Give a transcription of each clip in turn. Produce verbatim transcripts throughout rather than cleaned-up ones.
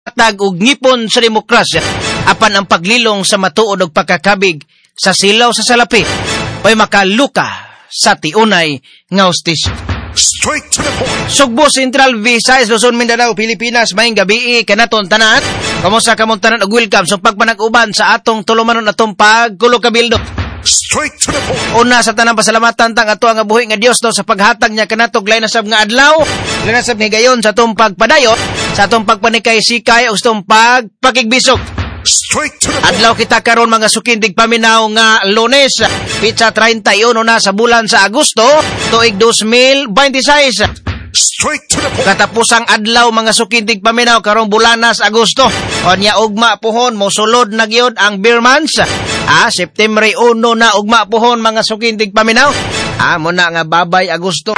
tag og ngipon sa demokrasya apan ang paglilong sa matuod og pagkakabig sa silaw sa salapi oy makaluka sa tiunay nga hustisya. Straight to the point. Sugbo, Central Visayas, Luzon, Mindanao, Pilipinas, maayong gabi kanaton tanan. Kamusta kamong tanan og welcome sa pagpanag-uban sa atong tulumanon atong pagkulo kabildo. Straight to the point. Una sa tanang pasalamatan tang ato nga buhi nga Dios no sa paghatag niya kanatog lain na sab nga adlaw, lain na sab nga gayon sa atong pagpadayon, sa atong pagpanikay-sikay ug sa atong pagpakigbisog. Straight to the point. Adlaw kita karon mga sukindig paminaw nga Lunes, pitsa thirty-one na sa bulan sa Agosto, tuig twenty twenty-six. Straight to the point. Katapusang adlaw mga sukindig paminaw karong bulanas Agosto. Onya ugma puhon mosulod na gyud ang beer months. Ah, September one na ugma puhon mga sukindig paminaw. Ah, mo na nga babay Agosto.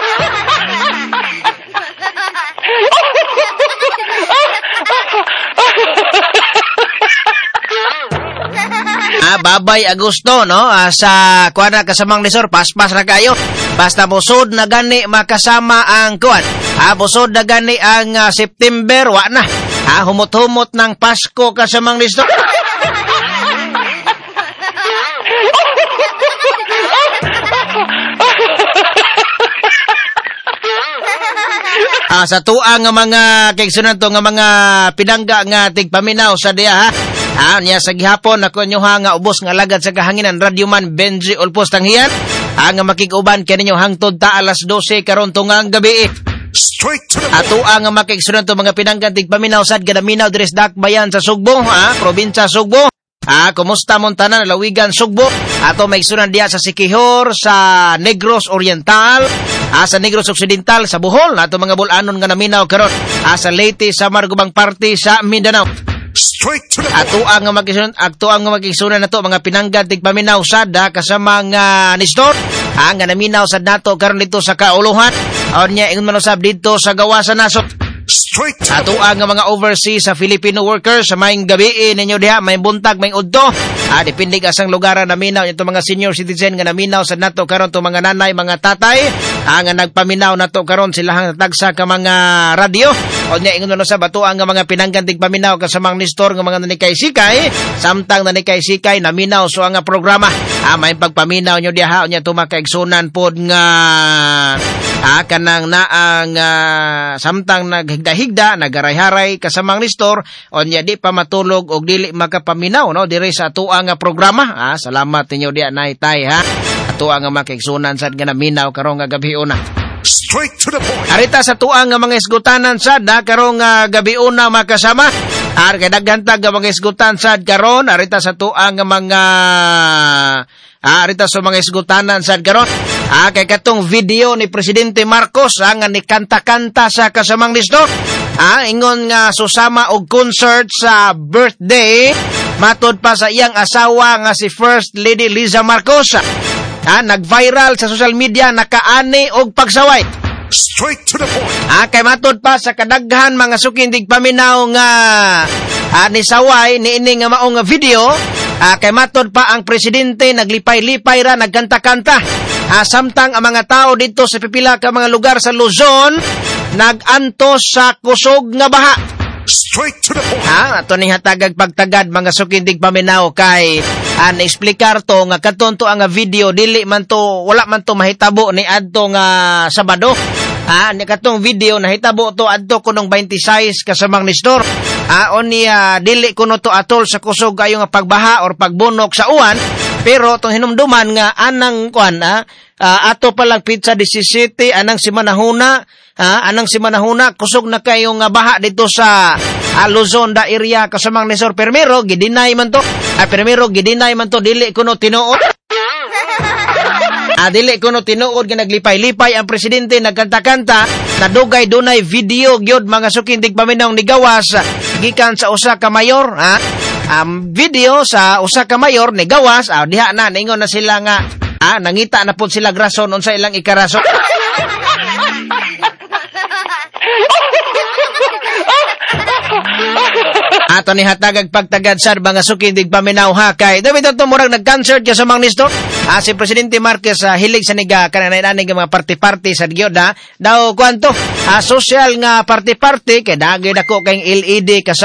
Ah, babay Agosto, no? Ah, sa kuan na kasamang lisor, paspas na kayo. Basta busod na gani makasama ang kuan. Ah, busod na gani ang uh, September, wa na. Ah, humot-humot ng Pasko kasamang lisor. Ah, sa tuang nga mga kaigsunan to nga mga pinangga nga tigpaminaw sa diya ha. Ah, niya sa gihapon ako nyo ha nga ubos nga lagad sa kahanginan Radio Man Benji Ulpos Tanghiyan. Ah, nga makig-uban kaninyo hangtod ta alas twelve karon tungang gabi. Straight to the point. Ato ang makigsunan to mga pinangga tigpaminaw sad gadaminaw dires Dakbayan sa Sugbo, ha, probinsya Sugbo. Ah, kumusta Montana, Lawigan, Sugbo. Ato may igsunan diya sa Siquijor, sa Negros Oriental, ah, sa Negros Occidental, sa Bohol. Ato mga bulanon nga naminaw karon. Ah, sa Leyte, sa Margubang Party, sa Mindanao. Straight to the point. Ato ang magigsunan, ato ang magigsunan nato mga pinanggad tigpaminaw sad kasama nga Nistor. Ang nga naminaw sad nato karon dito sa Kauluhan. Aon niya ingon manusab dito sa Gawasan Nasod. Straight to the Ato point. ang mga overseas sa Filipino workers sa maayong gabi ninyo diha, may buntag, may udto. Ah, depende asang lugar na naminaw ito mga senior citizen nga naminaw sa nato karon to mga nanay, mga tatay, ah, nga nagpaminaw nato karon silahang tagsa ka mga radio. O nya ingon no sa bato ang mga pinanggantig paminaw kasamang Nistor nga mga nanikay-sikay, samtang nanikay-sikay naminaw so ang programa. Ah, may pagpaminaw nyo diha o nya tumakaigsunan pod nga ah, kanang naang uh, samtang naghigda-higda, nagaray-haray kasamang Nistor, o nya di pa matulog o dili makapaminaw, no? Dire sa atuang nga programa. Ah, salamat ninyo diya naitay, ha? Atuang nga makaigsunan sad nga naminaw karong nga gabi una. Straight to the point. Arita sa tuang nga mga isgutanan sad, ha? Karong nga gabi una makasama. Ar kay daghantag nga mga isgutan sad karon, arita sa tuang nga mga Ah, arita sa mga isgutanan sad karon. Ah, kay katong video ni Presidente Marcos ah, nga ni kanta-kanta sa kasamang Nistor. Ah, ingon nga susama og concert sa birthday matod pa sa iyang asawa nga si First Lady Liza Marcos. Ah, nag-viral sa social media nakaani og pagsaway. Straight to the point. Ah, kay matod pa sa kadaghan mga sukindig paminaw nga ah, ni saway ni ini nga mao nga video. Ah, kay matod pa ang presidente naglipay-lipay ra nagkanta-kanta. Ah, samtang ang mga tao dito sa pipila ka mga lugar sa Luzon nagantos sa kusog nga baha. Straight to the point. Ha, ato ning hatagag pagtagad mga sukindig paminaw kay an uh, explicar to nga kadton to ang video dili man to wala man to mahitabo ni adto nga Sabado. Ah, ni katong video nahitabo to adto kunong twenty-six kasamang Nistor. Ah, oni uh, dili kuno to atol sa kusog ayo nga pagbaha or pagbunok sa uwan, pero tong hinumduman nga anang kuan ah, uh, ato pa lang pizza seventeen anang si manahuna. Ah, anang si manahuna kusog na kayo nga baha dito sa ah, Luzon da area kasamang Nistor. Primero gidinay man to. Ah, primero gidinay man to dili kuno tinuod. Ah, dili kuno tinuod nga naglipay-lipay ang presidente nagkanta-kanta, nadugay dunay video gyud mga sukindig paminaw ni gawas gikan sa usa ka mayor, ha? Um, video sa usa ka mayor ni gawas, ah, diha na ningon na sila nga ah, nangita na pud sila grason unsa ilang ikaraso. Ato ni hatagag pagtagad sa mga sukindig paminaw ha kay David ito murag nag-concert ka sa mga Nistor. Ah, si Presidente Marquez uh, hilig sa niga kanang nainani nga mga party-party sa Gyoda daw kwanto. ah, social nga party-party kay dagay dako kay L E D